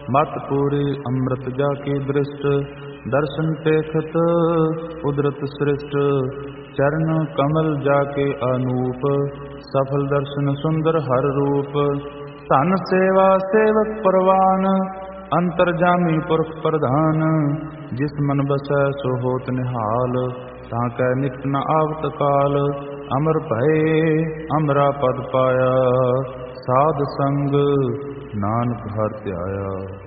मत पूरी अमृत जाके दृष्ट, दर्शन पेखत उदरत सृष्ट। चरण कमल जाके अनूप, सफल दर्शन सुंदर हर रूप। धन सेवा सेवक परवान, अंतर्जामी पुरख प्रधान। जिस मन बसै सो होत निहाल, ताकै नित न आवत काल। अमर भये अमरा पद पाया, साध संग नानक हर ध्याया।